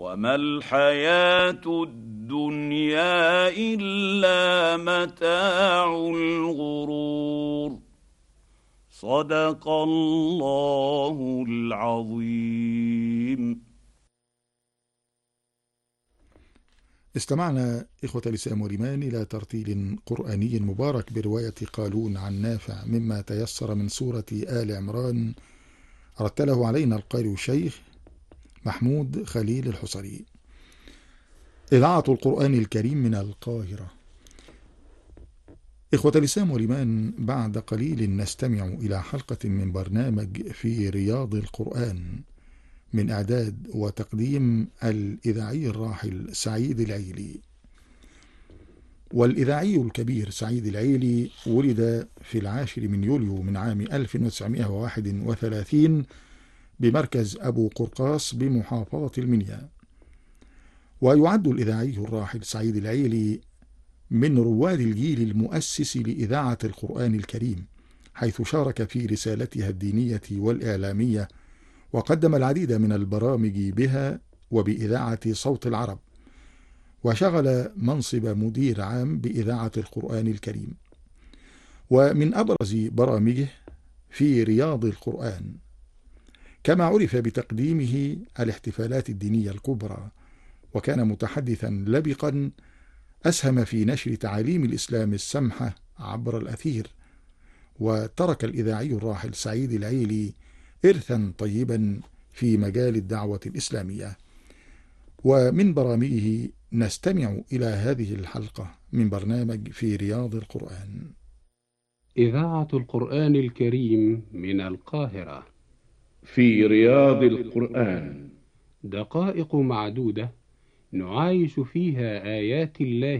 وما الحياة الدنيا إلا متاع الغرور. صدق الله العظيم. استمعنا إخوة الإسلام والإيمان إلى ترتيل قرآني مبارك برواية قالون عن نافع مما تيسر من سورة آل عمران، رتله علينا القارئ الشيخ محمود خليل الحصري. إذاعة القرآن الكريم من القاهرة. إخوة الإسلام والإيمان، بعد قليل نستمع إلى حلقة من برنامج في رياض القرآن من إعداد وتقديم الإذاعي الراحل سعيد العيلي. والإذاعي الكبير سعيد العيلي ولد في 10 من يوليو من عام 1931 بمركز أبو قرقاس بمحافظة المنيا. ويعد الإذاعي الراحل سعيد العيلي من رواد الجيل المؤسس لإذاعة القرآن الكريم، حيث شارك في رسالتها الدينية والإعلامية، وقدم العديد من البرامج بها وبإذاعة صوت العرب، وشغل منصب مدير عام بإذاعة القرآن الكريم. ومن أبرز برامجه في رياض القرآن، كما عرف بتقديمه الاحتفالات الدينية الكبرى، وكان متحدثا لبقا أسهم في نشر تعاليم الإسلام السمحة عبر الأثير. وترك الإذاعي الراحل سعيد العيلي إرثا طيبا في مجال الدعوة الإسلامية. ومن برامجه نستمع إلى هذه الحلقة من برنامج في رياض القرآن. إذاعة القرآن الكريم من القاهرة. في رياض القرآن دقائق معدودة نعايش فيها آيات الله